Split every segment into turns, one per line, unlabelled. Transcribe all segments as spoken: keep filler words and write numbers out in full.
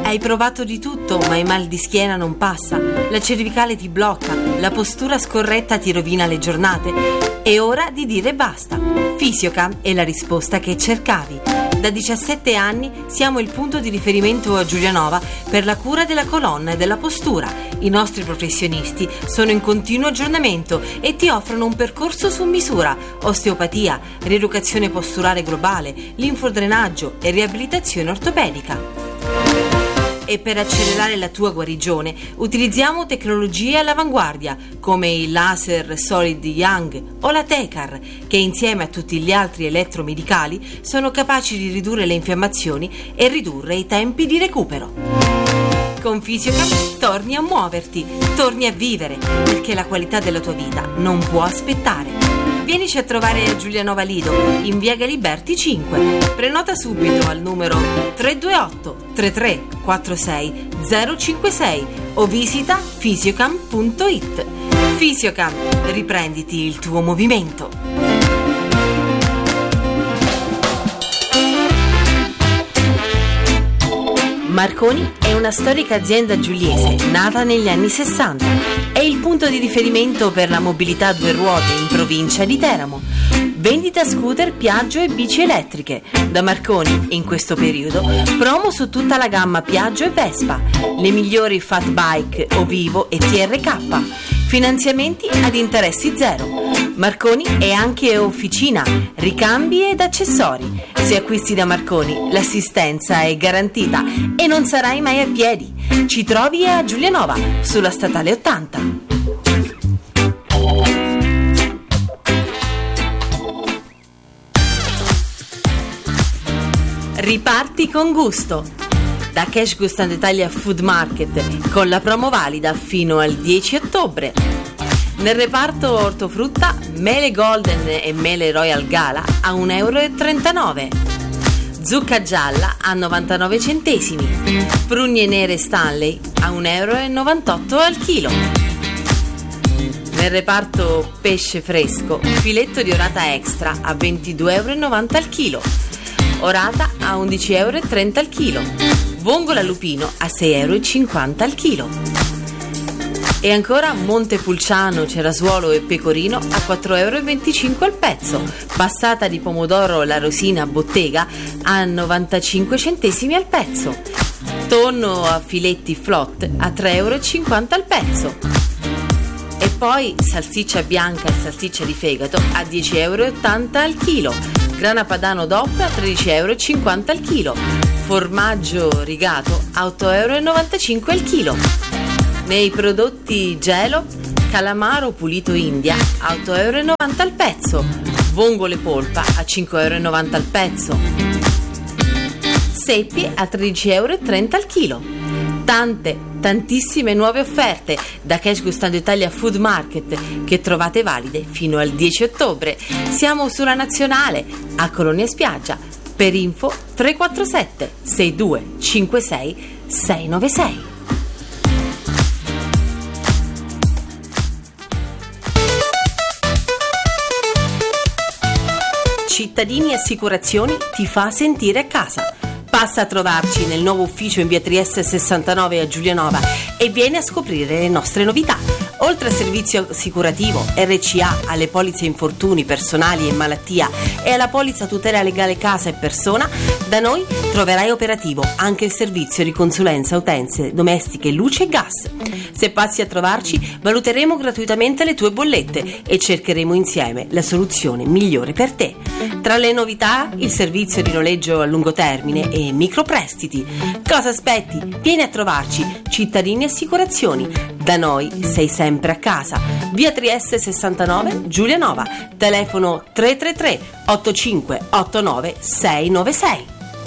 Hai provato di tutto, ma il mal di schiena non passa. La cervicale ti blocca, la postura scorretta ti rovina le giornate. È ora di dire basta. Fisiocam è la risposta che cercavi. Da diciassette anni siamo il punto di riferimento a Giulianova per la cura della colonna e della postura. I nostri professionisti sono in continuo aggiornamento e ti offrono un percorso su misura: osteopatia, rieducazione posturale globale, linfodrenaggio e riabilitazione ortopedica. E per accelerare la tua guarigione utilizziamo tecnologie all'avanguardia come il laser Solid Young o la Tecar, che insieme a tutti gli altri elettromedicali sono capaci di ridurre le infiammazioni e ridurre i tempi di recupero. Con Fisiocam torni a muoverti, torni a vivere, perché la qualità della tua vita non può aspettare. Vienici a trovare a Giulianova Lido, in via Galiberti cinque. Prenota subito al numero tre due otto tre tre quattro sei zero cinque sei o visita fisiocam punto it. Fisiocam, riprenditi il tuo movimento. Marconi è una storica azienda giuliese nata negli anni sessanta. È il punto di riferimento per la mobilità a due ruote in provincia di Teramo. Vendita scooter, Piaggio e bici elettriche. Da Marconi, in questo periodo, promo su tutta la gamma Piaggio e Vespa, le migliori Fat Bike, Ovivo e T R K. Finanziamenti ad interessi zero. Marconi è anche officina, ricambi ed accessori. Se acquisti da Marconi, l'assistenza è garantita e non sarai mai a piedi. Ci trovi a Giulianova, sulla statale ottanta. Riparti con gusto. Da Cash Gustando Italia Food Market, con la promo valida fino al dieci ottobre. Nel reparto ortofrutta, mele Golden e mele Royal Gala a un euro e trentanove. Zucca gialla a novantanove centesimi. Prugne nere Stanley a un euro e novantotto al chilo. Nel reparto pesce fresco, filetto di orata extra a ventidue euro e novanta al chilo. Orata a undici euro e trenta al chilo. Vongola lupino a sei euro e cinquanta al chilo. E ancora Montepulciano, cerasuolo e pecorino a quattro euro e venticinque al pezzo. Passata di pomodoro La Rosina bottega a novantacinque centesimi al pezzo. Tonno a filetti flot a tre euro e cinquanta al pezzo. E poi salsiccia bianca e salsiccia di fegato a dieci euro e ottanta al chilo. Grana padano D O P a tredici euro e cinquanta al chilo. Formaggio rigato a otto euro e novantacinque al chilo. Nei prodotti gelo, calamaro pulito India a otto euro e novanta al pezzo. Vongole polpa a cinque euro e novanta al pezzo. Seppie a tredici euro e trenta al chilo. Tante, tantissime nuove offerte da Cash Gustando Italia Food Market che trovate valide fino al dieci ottobre. Siamo sulla Nazionale a Colonia Spiaggia. Per info tre quattro sette sei due cinque sei sei nove sei. Cittadini Assicurazioni ti fa sentire a casa. Passa a trovarci nel nuovo ufficio in via Trieste sessantanove a Giulianova e vieni a scoprire le nostre novità. Oltre al servizio assicurativo, R C A, alle polizze infortuni personali e malattia e alla polizza tutela legale casa e persona, da noi troverai operativo anche il servizio di consulenza utenze domestiche, luce e gas. Se passi a trovarci, valuteremo gratuitamente le tue bollette e cercheremo insieme la soluzione migliore per te. Tra le novità, il servizio di noleggio a lungo termine e microprestiti. Cosa aspetti? Vieni a trovarci, Cittadini Assicurazioni. Da noi sei sempre a casa. Via Trieste sessantanove, Giulianova. Telefono tre tre tre otto cinque otto nove sei nove sei.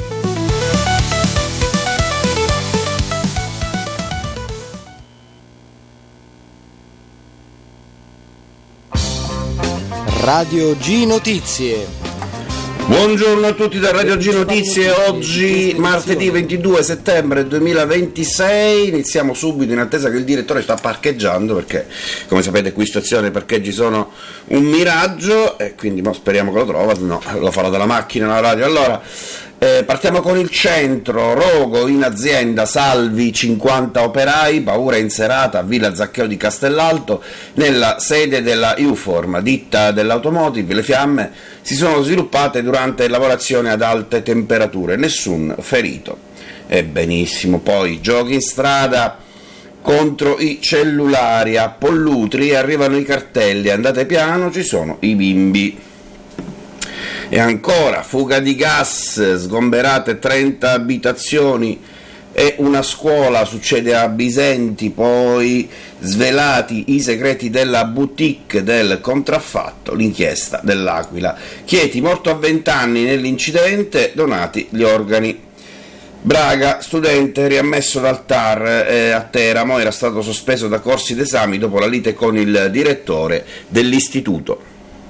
Radio G Notizie.
Buongiorno a tutti da Radio G Notizie. Oggi martedì ventidue settembre duemilaventisei, iniziamo subito in attesa che il direttore sta parcheggiando, perché come sapete qui stazione e parcheggi sono un miraggio e quindi mo speriamo che lo trova, no, lo farà dalla macchina la radio. Allora, Eh, partiamo con il centro, rogo in azienda, salvi cinquanta operai, paura in serata a Villa Zaccheo di Castellalto, nella sede della Euform, ditta dell'automotive. Le fiamme si sono sviluppate durante lavorazioni ad alte temperature, nessun ferito. E benissimo, poi giochi in strada contro i cellulari, a Pollutri arrivano i cartelli, andate piano, ci sono i bimbi. E ancora, fuga di gas, sgomberate trenta abitazioni e una scuola, succede a Bisenti. Poi svelati i segreti della boutique del contraffatto, l'inchiesta dell'Aquila. Chieti, morto a venti anni nell'incidente, donati gli organi. Braga, studente riammesso dal T A R eh, a Teramo, era stato sospeso da corsi d'esami dopo la lite con il direttore dell'istituto.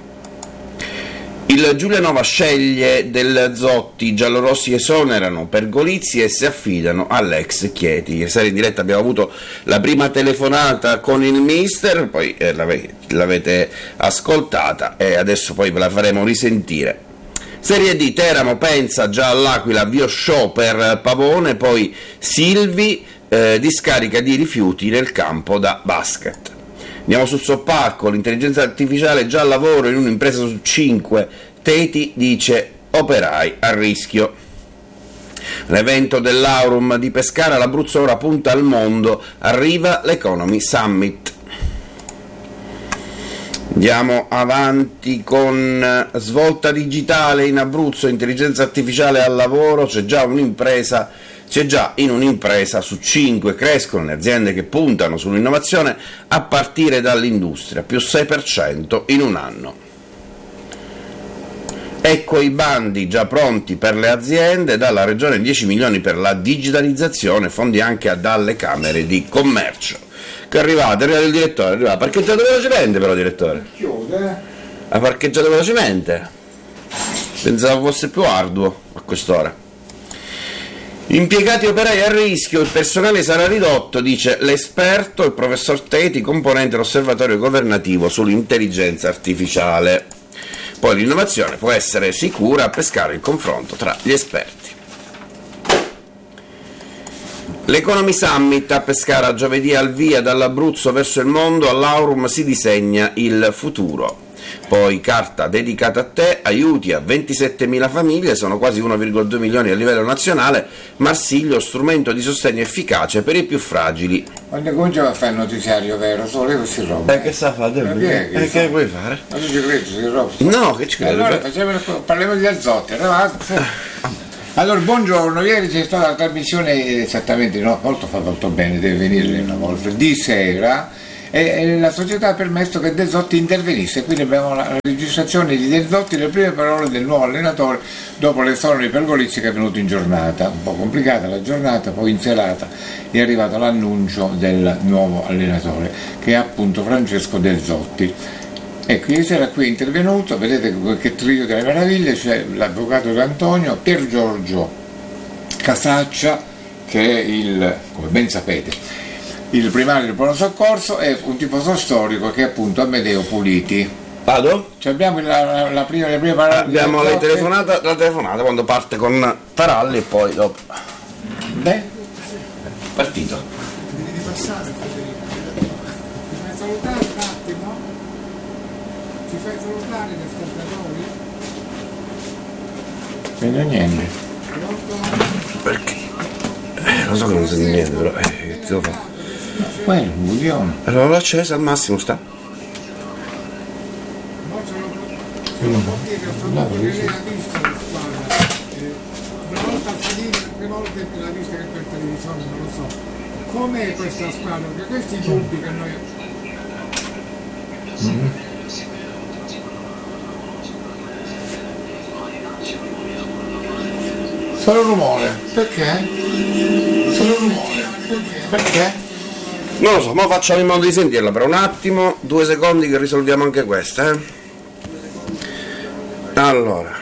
Il Giulianova sceglie del Zotti, i giallorossi esonerano per Golizzi e si affidano all'ex Chieti. Ieri sera in diretta abbiamo avuto la prima telefonata con il mister, poi eh, l'ave- l'avete ascoltata e adesso poi ve la faremo risentire. Serie D, Teramo pensa già all'Aquila, avvio show per Pavone, poi Silvi, eh, discarica di rifiuti nel campo da basket. Andiamo sul Sopparco, l'intelligenza artificiale già al lavoro in un'impresa su cinque, Teti dice operai a rischio. L'evento dell'Aurum di Pescara, l'Abruzzo ora punta al mondo, arriva l'Economy Summit. Andiamo avanti con svolta digitale in Abruzzo, intelligenza artificiale al lavoro, c'è già un'impresa C'è già in un'impresa su cinque, crescono le aziende che puntano sull'innovazione a partire dall'industria, più sei per cento in un anno. Ecco i bandi già pronti per le aziende, dalla Regione dieci milioni per la digitalizzazione, fondi anche dalle Camere di Commercio. Che è arrivato, è arrivato il direttore, è arrivato, ha parcheggiato velocemente però direttore.
Chiude.
Ha parcheggiato velocemente. Pensavo fosse più arduo a quest'ora. Impiegati operai a rischio, il personale sarà ridotto, dice l'esperto, il professor Teti, componente dell'osservatorio governativo sull'intelligenza artificiale. Poi l'innovazione può essere sicura a pescare il confronto tra gli esperti. L'Economy Summit a Pescara giovedì al via dall'Abruzzo verso il mondo, all'Aurum si disegna il futuro. Poi carta dedicata a te, aiuti a ventisettemila famiglie, sono quasi uno virgola due milioni a livello nazionale, Marsiglio strumento di sostegno efficace per i più fragili.
Quando cominciamo a fare il notiziario vero, solo questi roba.
Eh, che sta a fare?
Che,
eh, che vuoi fare?
Ma tu ci credi, si roba?
No, che ci credo?
Allora facciamo, parliamo di Alzotti, allora buongiorno, ieri c'è stata la trasmissione esattamente, no, molto fa molto bene, deve venire una volta, di sera, e la società ha permesso che De Zotti intervenisse, quindi abbiamo la registrazione di De Zotti, le prime parole del nuovo allenatore dopo l'esonero per Golizzi che è venuto in giornata, un po' complicata la giornata, poi in serata è arrivato l'annuncio del nuovo allenatore che è appunto Francesco De Zotti. Ecco, ieri sera qui è intervenuto, vedete che trio delle meraviglie, c'è l'avvocato D'Antonio, Pier Giorgio Casaccia che è il, come ben sapete, il primario del pronto soccorso, e un tifoso storico che è appunto Amedeo Puliti.
Vado?
Cioè abbiamo la, la, la prima, le prime parole.
Abbiamo la telefonata, la telefonata quando parte con Taralli e poi dopo.
Beh,
partito.
devi passare, Federico. Ti fai salutare un attimo? Ti fai salutare gli ascoltatori? Vedo niente.
Perché? Eh, lo so che non sento niente, però eh, che devo fare?
Quello, un buglione.
Allora l'ho accesa al massimo, sta?
Una volta a salire, altre volte l'ha vista che per televisione, non lo so. Com'è questa squadra? Perché questi dubbi che noi. Mm-hmm. Solo rumore. Perché? Solo rumore. Perché? Perché?
Non lo so, ma facciamo in modo di sentirla per un attimo, due secondi che risolviamo anche questa, eh. Allora.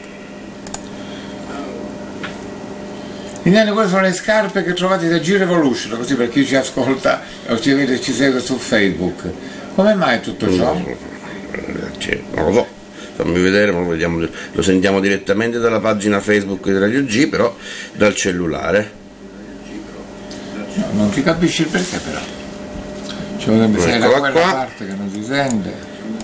Quindi queste sono le scarpe che trovate da G-Revolution, così per chi ci ascolta o ci vede, ci segue su Facebook. Come mai tutto ciò?
Non lo so. fammi vedere, lo, vediamo, lo sentiamo direttamente dalla pagina Facebook di Radio G, però dal cellulare.
No, non si capisce il perché però. Ci potrebbe essere da quella qua. Parte che non si sente.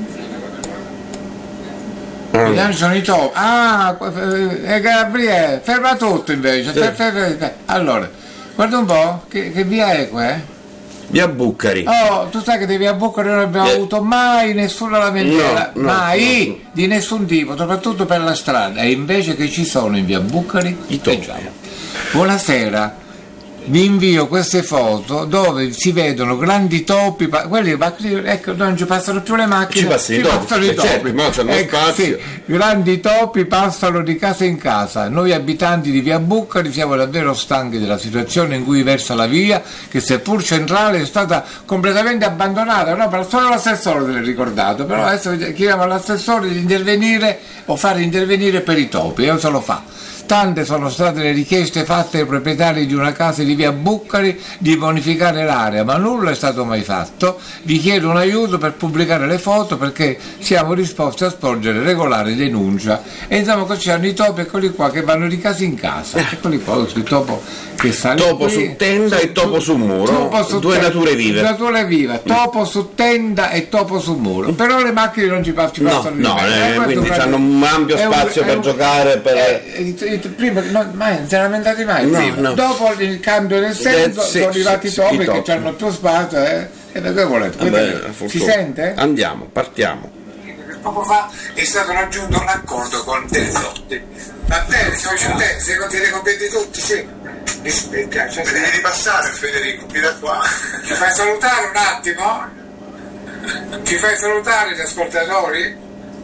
Ah.
Sono i topi. Ah, eh, Gabriele, ferma tutto invece.
Sì.
Fer, fer, fer. Allora, guarda un po', che, che via è qua? Eh?
Via Bucari.
Oh, tu sai che di via Bucari non abbiamo
Eh.
avuto mai nessuna lamentela,
No, no,
mai,
no.
di nessun tipo, soprattutto per la strada. E invece che ci sono in via Bucari,
I topi.
leggiamo. Buonasera. Vi invio queste foto dove si vedono grandi topi, pa- quelli, ecco, non ci passano più le macchine,
Ci passano i topi,
passano i
eh,
topi.
certo, ma c'hanno
Ecco,
spazio.
sì, grandi topi passano di casa in casa. Noi abitanti di via Bucari siamo davvero stanchi della situazione in cui versa la via, che seppur centrale è stata completamente abbandonata. No, però solo l'assessore se l'è ricordato, però adesso chiediamo all'assessore di intervenire o fare intervenire per i topi, e non se lo fa. Tante sono state le richieste fatte ai proprietari di una casa di via Bucari di bonificare l'area, ma nulla è stato mai fatto. Vi chiedo un aiuto per pubblicare le foto perché siamo disposti a sporgere regolare denuncia. E insomma così hanno i topi, eccoli qua, che vanno di casa in casa. Eccoli qua, il topo che sale
Topo
qui,
su tenda e topo su muro,
topo su
due
tenda,
nature vive.
nature vive, topo su tenda e topo su muro. Però le macchine non ci passano,
No,
passano di
no,
mezzo.
eh,
questo
quindi
è-
hanno un ampio
è un-
spazio
è
per
un-
giocare, per...
eh, eh, prima no, mai, non si erano lamentati mai
No,
prima.
no.
Dopo il cambio del senso
Eh, sì,
sono arrivati i
sì,
topi
i
che
topi.
hanno più spazio, eh? E da che volete?
Vabbè,
Vedete?
fortuna.
Si sente?
Andiamo, partiamo.
Poco fa è stato raggiunto un accordo con Delzotti. Va bene, siamo contenti, sei contenti contenti tutti, sì. Mi spiace.
Devi ripassare Federico, qui da qua.
Ci fai salutare un attimo? Ci fai salutare gli ascoltatori?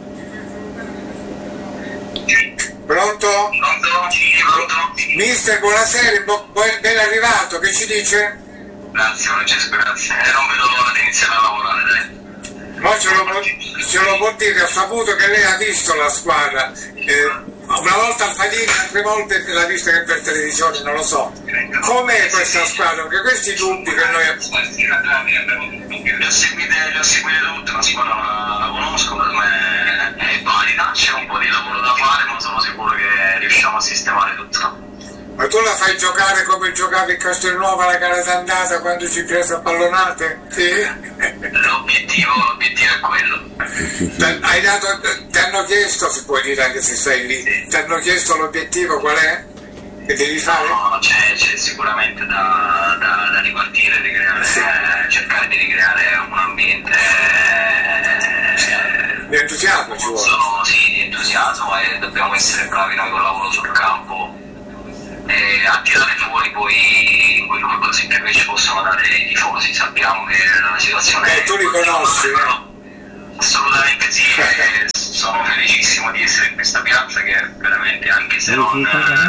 Pronto?
Pronto? Sì, pronto?
Mister, buonasera, bo- ben ben arrivato, che ci dice?
Grazie Francesco, grazie. Eh, non vedo l'ora di iniziare a lavorare, dai.
No, ce lo, può- ce lo può dire, ho saputo che lei ha visto la squadra. Eh, una volta al Fadini, altre volte l'ha vista che per televisione, non lo so. Com'è questa squadra? Perché questi dubbi che noi abbiamo.
Le ho seguite, le ho seguite tutte, la squadra la, la conosco, per me è valida, c'è un po' di lavoro da fare, ma sono sicuro che riusciamo a sistemare tutto.
Ma tu la fai giocare come giocavi in Castelnuovo alla gara d'andata quando ci preso a pallonate? Sì?
L'obiettivo, l'obiettivo è quello.
Ti hai dato, ti hanno chiesto, si può dire anche se stai lì, ti hanno chiesto l'obiettivo qual è? Che devi fare?
No, c'è, c'è sicuramente da, da, da ripartire, di creare,
Sì.
eh, cercare di ricreare un ambiente eh,
Di entusiasmo ci vuole.
sono, sì, di entusiasmo, e dobbiamo essere bravi noi col lavoro sul campo e a tirare fuori poi quello che così che invece possono dare i tifosi. Sappiamo che la situazione
Eh, tu li conosci, eh?
Assolutamente sì, e sono felicissimo di essere in questa piazza che veramente, anche se non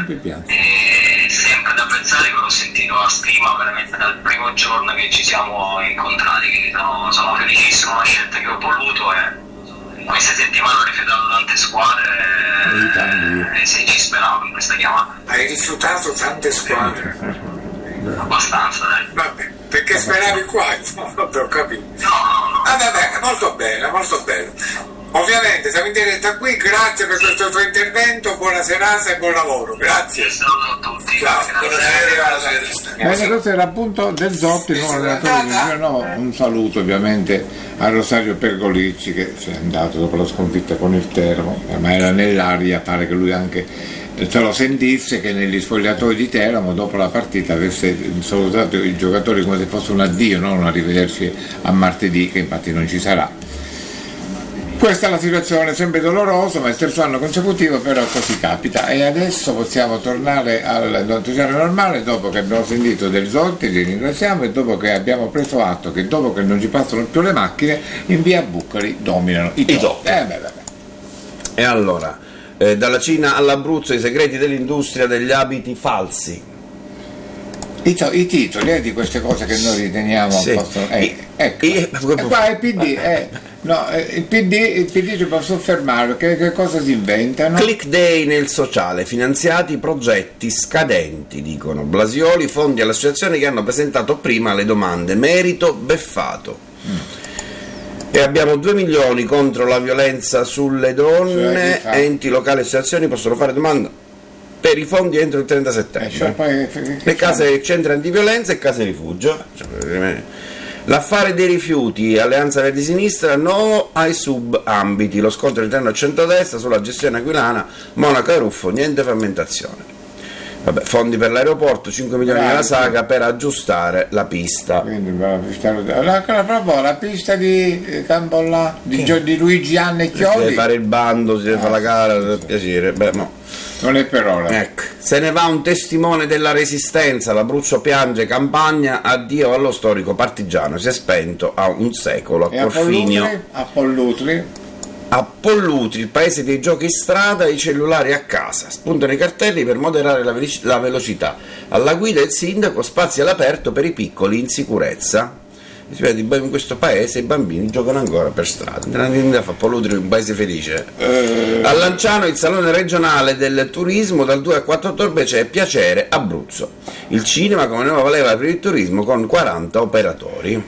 è sempre da pensare, che l'ho sentito a stima veramente dal primo giorno che ci siamo incontrati, quindi sono, sono felicissimo, è una scelta che ho voluto e queste settimane ho rifiutato tante squadre e, e se ci speravo in questa chiamata.
Hai rifiutato tante squadre.
Abbastanza, dai.
Vabbè, perché speravi qua? Insomma, vabbè, ho capito.
No, no, no.
Ah, vabbè, molto bene, molto bene. Ovviamente siamo in diretta qui, grazie per questo tuo intervento, buona serata e buon lavoro, grazie.
Saluto a tutti.
Ciao,
Grazie.
Bene, questo era appunto Delzotti, il nuovo allenatore del Genova. Un saluto ovviamente a Rosario Pergolicci che si è andato dopo la sconfitta con il Teramo, ma era nell'aria, pare che lui anche se lo sentisse, che negli spogliatoi di Teramo dopo la partita avesse salutato i giocatori come se fosse un addio, non un arrivederci a martedì, che infatti non ci sarà. Questa è la situazione, sempre dolorosa, ma è il terzo anno consecutivo, però così capita. E adesso possiamo tornare al noticiario normale, dopo che abbiamo sentito Delzotti, li ringraziamo, e dopo che abbiamo preso atto che dopo che non ci passano più le macchine, in via Bucari dominano i topi.
topi.
Eh, beh, beh, beh.
E allora, eh, dalla Cina all'Abruzzo, i segreti dell'industria degli abiti falsi.
I, to- i titoli eh, di queste cose che noi riteniamo
Sì.
possono... Eh,
I-
ecco,
i-
e qua il P D, eh, no, eh, il P D, il P D ci può soffermare, che, che cosa si inventano?
Click day nel sociale, finanziati progetti scadenti, dicono Blasioli, fondi alle associazioni che hanno presentato prima le domande, merito beffato. E abbiamo due milioni contro la violenza sulle donne,
Cioè,
enti locali e associazioni possono fare domanda per i fondi entro il trenta settembre.
Eh, cioè, poi, che- che
Le case, centri antiviolenza e case rifugio. L'affare dei rifiuti, Alleanza Verdi Sinistra, no ai subambiti, lo scontro interno al centrodestra sulla gestione aquilana, Monaco e Ruffo, niente frammentazione. Vabbè, fondi per l'aeroporto, cinque milioni
Bravi.
alla Saga per aggiustare la pista.
Quindi la pista, la, la, proprio la pista di eh, Campollà, di, Gio- di Luigi Anne
Si deve
Chiodi,
fare il bando, si deve fare la gara, per piacere. Beh, no.
non è per ora.
Ecco, se ne va un testimone della resistenza, l'Abruzzo piange campagna, addio allo storico partigiano, si è spento a un secolo, a
E a
Corfinio.
Pollutri, a Pollutri,
A Pollutri, il paese dei giochi in strada, i cellulari a casa, spuntano i cartelli per moderare la, velic- la velocità. Alla guida il sindaco, spazi all'aperto per i piccoli in sicurezza. Si vede, in questo paese i bambini giocano ancora per strada. Non fa Pollutri un paese felice. A Lanciano il salone regionale del turismo dal due al quattro ottobre c'è Piacere Abruzzo. Il cinema come nuova leva per il turismo con quaranta operatori.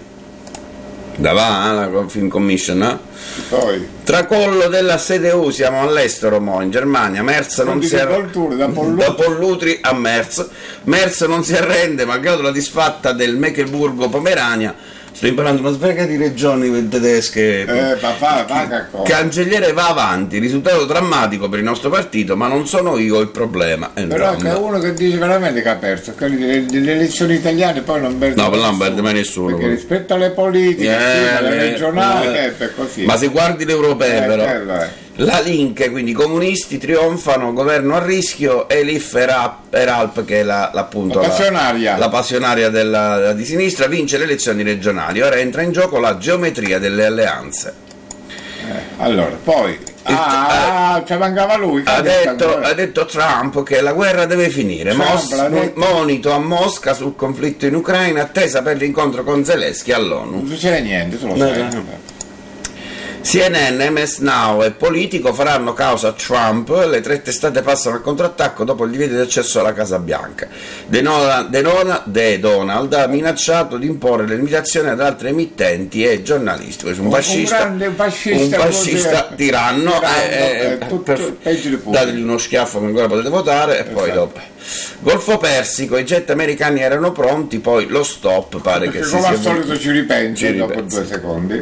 Da va la Film Commission, eh?
poi
Tracollo della C D U, siamo all'estero mo, in Germania, Merz non
Fondi
si
di
arrende,
Pollutri, da Pollutri.
da Pollutri a Merz, Merz non si arrende malgrado la disfatta del Mecklenburgo-Pomerania. Sto imparando una svega di regioni tedesche.
eh, papà, paga cosa.
Cancelliere va avanti, risultato drammatico per il nostro partito, ma non sono io il problema. Eh,
Però
no,
che è uno che dice veramente che ha perso, quelli delle, delle elezioni italiane poi non perde
No, però non
nessuno.
perde mai nessuno.
Perché rispetto alle politiche,
Eh,
sì, alle
eh,
regionali,
eh.
eh, per così.
Ma se guardi l'europeo,
Eh,
però.
quello è.
La Link, quindi i comunisti trionfano, governo a rischio, Elif Erap, Eralp, che è la, l'appunto,
La passionaria.
la passionaria della, di sinistra, vince le elezioni regionali. Ora entra in gioco la geometria delle alleanze.
Eh, allora, poi ah, ci mancava lui. che
Ha detto,
ancora.
ha detto Trump che la guerra deve finire.
Trump
Mos-
l'ha detto.
monito a Mosca sul conflitto in Ucraina, attesa per l'incontro con Zelensky all'ONU.
Non succede niente, tu lo
No,
sai.
no. C N N, M S Now e Politico faranno causa a Trump, le tre testate passano al contrattacco dopo il divieto di accesso alla Casa Bianca. De, Nora- De, Nora- De Donald ha minacciato di imporre le limitazioni ad altri emittenti e giornalisti. Questo è un
Un
fascista,
grande fascista,
un fascista
vuol dire-
tiranno,
tiranno,
eh,
è tutto
per-
peggio di Putin.
dategli uno schiaffo che ancora potete votare e poi
Esatto.
dopo. Golfo Persico, i jet americani erano pronti, poi lo stop pare
Perché
che si
come al
sia
solito ci ripensi
ci
dopo
ripensi.
due secondi.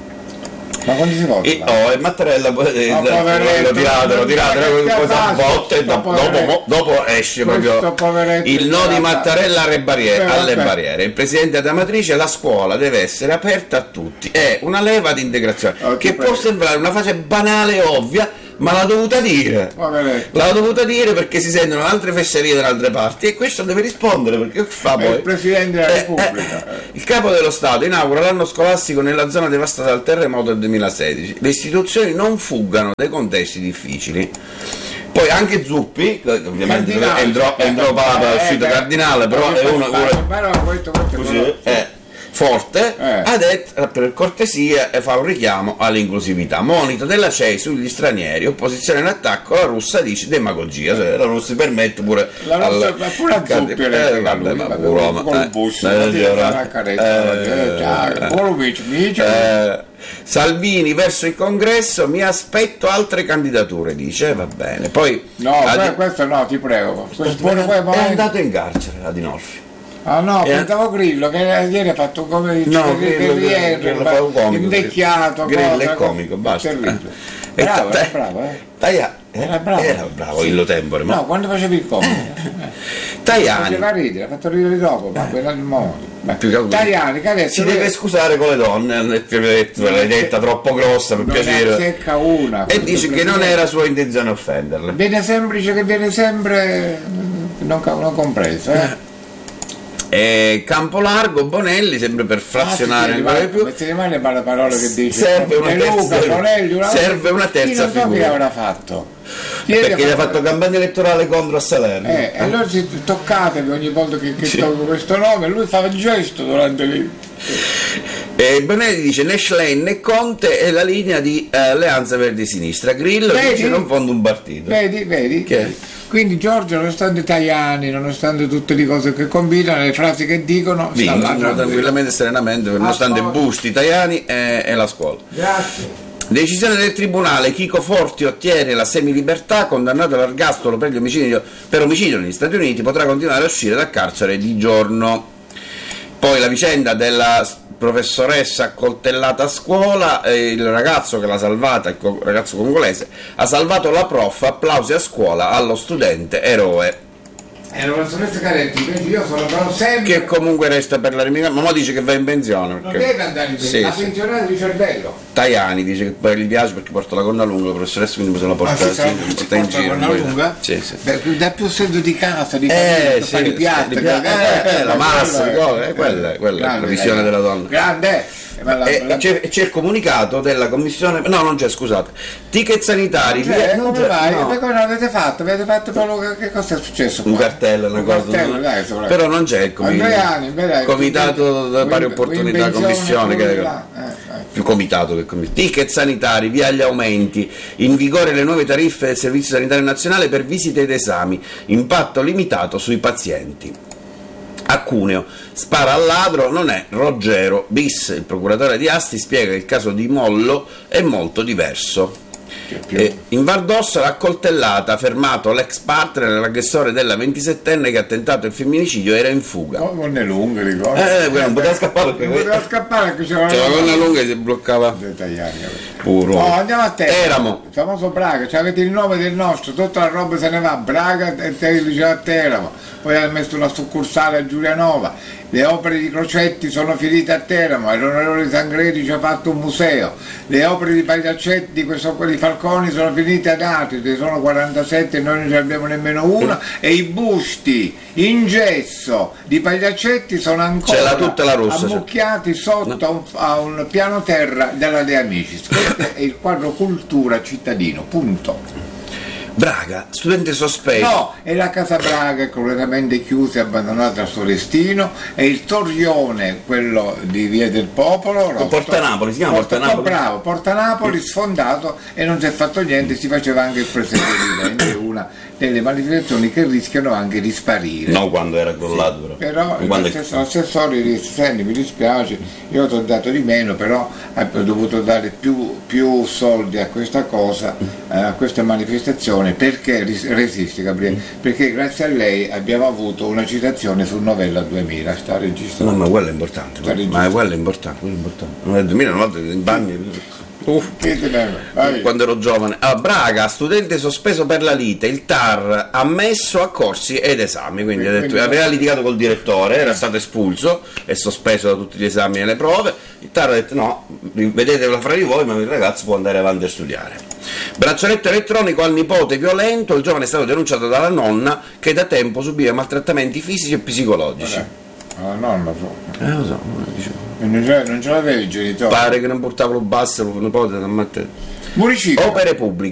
Ma quando si vota?
E, oh, e Mattarella eh,
Ma poveretto,
lo tiratelo,
non
tiratelo
mi
cosa
piace,
botte e
sto
dopo,
poveretto.
dopo, dopo esce
Questo
proprio
poveretto
il no di
è
Mattarella alle barriere,
Beh,
alle
vabbè.
barriere. Il presidente D'Amatrice, la scuola deve essere aperta a tutti, è una leva di integrazione
Oh,
che
ti
può
prego.
sembrare una fase banale e ovvia, ma l'ha dovuta dire.
Poveretto.
L'ha dovuta dire perché si sentono altre fesserie da altre parti e questo deve rispondere perché che fa
È
poi?
il Presidente della
Eh,
Repubblica.
eh, il capo dello Stato inaugura l'anno scolastico nella zona devastata dal terremoto del duemilasedici. Le istituzioni non fuggano dai contesti difficili. Poi anche Zuppi, che ovviamente
Cardinale.
entrò, entrò Papa, è
Eh,
uscito
beh.
cardinale, però è uno, uno
Però questo, questo,
così,
quello-
è forte,
Eh.
ha detto per cortesia e fa un richiamo all'inclusività. Monito della C E I sugli stranieri, opposizione in attacco, la russa dice demagogia, cioè la russa si permette pure
La nostra,
al-
ma pure a Zuppi
eh,
le
vabbè,
lui,
vabbè,
vabbè,
Roma,
con il
eh,
bus,
eh,
la tira
allora,
la carezza,
eh,
eh, già,
eh,
buono amici, amici.
eh, Salvini verso il congresso, mi aspetto altre candidature, dice, va bene. Poi
No,
ha
que-
di-
questo no, ti prego. Questo buono
è,
qua, ma-
andato in carcere Adinolfi.
Ah no,
Eh.
pensavo Grillo, che ieri ha fatto come dice,
No,
che,
Grillo,
che rientra,
Grillo
ma-
fa un comico.
invecchiato,
Grillo
cosa,
è comico, basta.
terribile.
E
Bravo,
ta-
era bravo, eh.
Taia-
Era bravo.
Era bravo, Illo Tempore, ma
No, quando facevi il comico.
Tajani
Faceva ridere, ha fatto ridere dopo, ma quello è il modo. Beh,
più che altro-
Tajani, che adesso
si
lui-
deve scusare con le donne, non è più detto,
Non è
l'hai
che-
detta troppo grossa per
non ne
piacere.
azzecca una.
E dice che non era sua intenzione offenderle.
Viene sempre, dice che viene sempre mm, non, ca- non compreso, eh.
E Campolargo, Bonelli, sempre per frazionare
Ah, sì,
ancora di
sì,
più.
mettete male le parole che dice.
Serve una
De Luca,
terza-
Bonelli, una-
serve una terza
Io non so
figura.
che avrà fatto. Ieri
Perché gli ha fatto campagna elettorale contro a Salerno.
Eh, e allora si toccatevi ogni volta che, che
Sì.
tolgo questo nome, lui fa il gesto durante lì.
E Bonetti dice né Schlein né Conte è la linea di eh, Alleanza Verdi e Sinistra. Grillo
Vedi?
dice non fondo un partito.
Vedi, vedi?
Che?
Quindi Giorgio, nonostante Tajani, nonostante tutte le cose che combinano, le frasi che dicono, sta là
Vincono tranquillamente e serenamente, nonostante Busti, Tajani e, e la scuola.
Grazie.
Decisione del tribunale, Chico Forti ottiene la semilibertà, condannato all'ergastolo per, gli omicidio, per omicidio negli Stati Uniti, potrà continuare a uscire dal carcere di giorno. Poi la vicenda della professoressa accoltellata a scuola, eh, il ragazzo che l'ha salvata, il co- ragazzo congolese, ha salvato la prof, applausi a scuola allo studente eroe.
E la professoressa Caretti, invece io sono però sempre...
Che comunque resta per la rimigranza, ma mo dice che va in pensione.
Non
Perché...
deve andare in pensione,
Sì,
la
sì.
pensionata di cervello.
Tajani dice che poi gli piace perché porta la gonna lunga, la professoressa quindi se la porta,
Ah, sì, sarà-
sì,
si
sta in
porta
giro.
con la
poi-
lunga?
Sì, sì.
Beh, dà più senso di casa, di
Eh,
famiglia,
sì,
fare i
sì,
piatti,
di piatti,
eh,
eh, la massa,
quello
le cose, eh, quella è- quella è
grande,
la visione
dai.
della donna.
Grande, eh, ma la-
E
la-
c'è, c'è il comunicato della commissione, no non c'è, scusate, ticket sanitari,
Cioè,
via- non
come
c'è,
vai?
no.
Ma come l'avete fatto? Avete fatto quello che, che cosa è successo qua?
Un cartello, una
Un
cosa,
cartello,
no?
dai, sopra-
Però non c'è il comi-
Andrea Ani, beh, dai,
comitato da
quindi-
pari
quindi
opportunità,
pensione,
commissione, che
quello là, eh, eh.
più comitato che commissione. Ticket sanitari, via gli aumenti, in vigore le nuove tariffe del Servizio Sanitario Nazionale per visite ed esami, impatto limitato sui pazienti. A Cuneo, spara al ladro, non è Ruggero bis, il procuratore di Asti spiega che il caso di Mollo è molto diverso. Eh, in Val d'Ossola, accoltellata, fermato l'ex partner e l'aggressore della ventisettenne che ha tentato il femminicidio, era in fuga.
Oh, con le lunghe, ricordo.
Eh, quello non poteva scappare perché
Non poteva scappare perché c'era
c'era la gonna lunga e si bloccava
Dettagliati.
puro.
Oh, andiamo a Teramo.
Teramo.
Il famoso Braga, cioè avete il nome del nostro, tutta la roba se ne va, Braga e te il liceo a Teramo, poi ha messo una succursale a Giulianova, le opere di Crocetti sono finite a Teramo, e l'onorevole Sangredi ci ha fatto un museo, le opere di Pagliaccetti di questo di Falconi sono finite ad Atri, ne sono quarantasette e noi non ce ne abbiamo nemmeno una, e i busti in gesso di Pagliaccetti sono ancora
Ce l'ha tutta la Rossa,
ammucchiati sotto a, un, a un piano terra della De Amicis. Questo è il quadro cultura cittadino, punto.
Braga, studente sospeso.
No, è la Casa Braga completamente chiusa e abbandonata al suo destino, è il Torrione, quello di Via del Popolo, rotto.
Porta Napoli, si chiama Porta Napoli.
Bravo, Porta Napoli sfondato e non si è fatto niente, si faceva anche il presente vivente, una delle manifestazioni che rischiano anche di sparire.
No, quando era crollato però.
Però
Quando-
l'assessore disse: senti, mi dispiace, io ti ho dato di meno, però ho dovuto dare più, più soldi a questa cosa, eh, a questa manifestazione, perché ris- resiste, Gabriele? Perché grazie a lei abbiamo avuto una citazione su Novella duemila, sta registrando.
No, ma quello è importante,
Sta
quello- ma quello è importante, quello è importante. Nel duemilanove in bagni. Uff.
Che te ne- vai.
Quando ero giovane. A Braga, studente sospeso per la lite, il T A R ha messo a corsi ed esami, quindi ha detto,
Quindi-
aveva litigato col direttore, era stato espulso e sospeso da tutti gli esami e le prove. Il T A R ha detto no, vedetela fra di voi, ma il ragazzo può andare avanti a studiare. Braccialetto elettronico al nipote violento, il giovane è stato denunciato dalla nonna che da tempo subiva maltrattamenti fisici e psicologici.
Vabbè. Ah, nonna, so.
Eh lo so, non lo dicevo.
E non ce, non ce l'avevi i genitori?
Pare che non portava lo basso, lo nipote da ammattare.
Municipio.
Opere pubbliche.